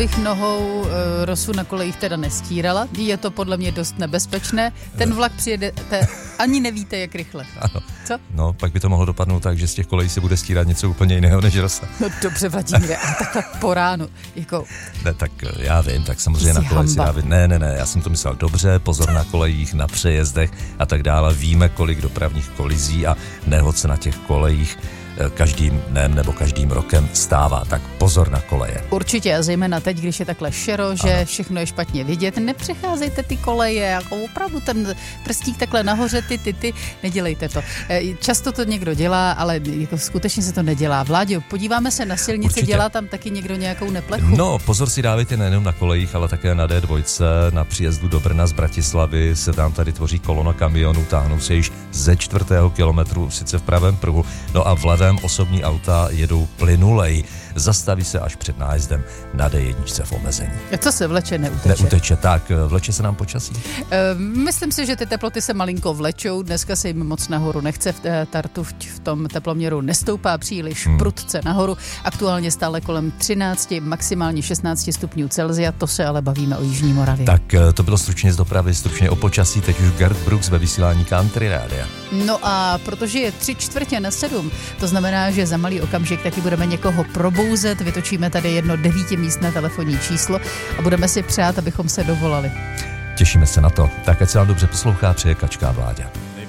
bych nohou rosu na kolejích teda nestírala. Je to podle mě dost nebezpečné. Ten vlak přijedete, ani nevíte, jak rychle. Ano. Co? No, pak by to mohlo dopadnout tak, že z těch kolejí se bude stírat něco úplně jiného než rosa. No dobře, Vladimíre, a takhle po ránu. Jako... Ne, tak já vím, tak samozřejmě na koleji si dávit. Ne, já jsem to myslel dobře, pozor na kolejích, na přejezdech a tak dále. Víme, kolik dopravních kolizí a nehod se na těch kolejích každým dnem nebo každým rokem stává, tak pozor na koleje. Určitě, a zejména teď, když je takhle šero, že ano. Všechno je špatně vidět, nepřecházejte ty koleje, jako opravdu ten prstík takhle nahoře, ty, nedělejte to. Často to někdo dělá, ale jako skutečně se to nedělá. Vláďo, podíváme se na silnici, určitě. Dělá tam taky někdo nějakou neplechu? No, pozor si dávejte nejenom na kolejích, ale také na D2, na příjezdu do Brna z Bratislavy se tam tady tvoří kolona kamionů, táhnou se již ze 4. kilometru, sice v pravém pruhu, no a vlevém osobní auta jedou plynulej. Zastaví se až před nájezdem na D1 v omezení. A co se vleče, neuteče? Neuteče, tak vleče se nám počasí? Myslím si, že ty teploty se malinko vlečou, dneska se jim moc nahoru nechce, Tartu v tom teploměru nestoupá příliš prudce nahoru, aktuálně stále kolem 13, maximálně 16 stupňů Celsia, to se ale bavíme o Jižní Moravě. Tak to bylo stručně z dopravy, stručně o počasí, teď už Garth Brooks ve vysílání Country Rádia. No a protože je 6:45, to znamená, že za malý okamžik taky budeme někoho probouzet, vytočíme tady jedno 9místné telefonní číslo a budeme si přát, abychom se dovolali. Těšíme se na to. Tak ať se vám dobře poslouchá, přeje Kačka Vláďa.